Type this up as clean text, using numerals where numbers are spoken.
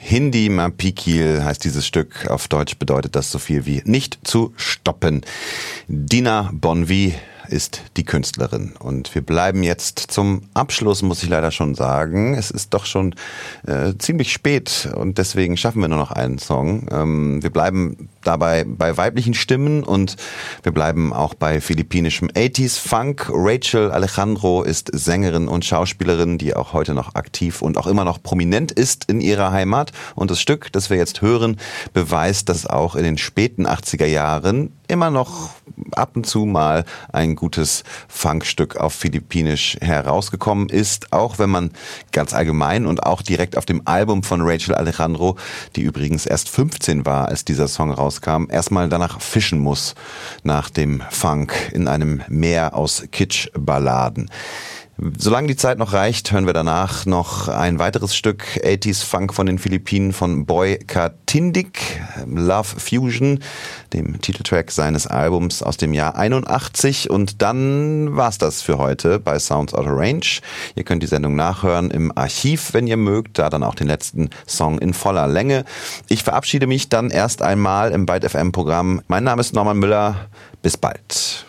Hindi Mapikil heißt dieses Stück. Auf Deutsch bedeutet das so viel wie nicht zu stoppen. Dina Bonvi ist die Künstlerin. Und wir bleiben jetzt zum Abschluss, muss ich leider schon sagen. Es ist doch schon ziemlich spät und deswegen schaffen wir nur noch einen Song. Wir bleiben dabei bei weiblichen Stimmen und wir bleiben auch bei philippinischem 80s Funk. Rachel Alejandro ist Sängerin und Schauspielerin, die auch heute noch aktiv und auch immer noch prominent ist in ihrer Heimat. Und das Stück, das wir jetzt hören, beweist, dass auch in den späten 80er Jahren immer noch ab und zu mal ein gutes Funkstück auf Philippinisch herausgekommen ist, auch wenn man ganz allgemein und auch direkt auf dem Album von Rachel Alejandro, die übrigens erst 15 war, als dieser Song rauskam, erstmal danach fischen muss, nach dem Funk in einem Meer aus Kitsch-Balladen. Solange die Zeit noch reicht, hören wir danach noch ein weiteres Stück 80s Funk von den Philippinen von Boy Katindik, Love Fusion, dem Titeltrack seines Albums aus dem Jahr 81. Und dann war's das für heute bei Sounds Out of Range. Ihr könnt die Sendung nachhören im Archiv, wenn ihr mögt, da dann auch den letzten Song in voller Länge. Ich verabschiede mich dann erst einmal im Byte FM Programm. Mein Name ist Norman Müller. Bis bald.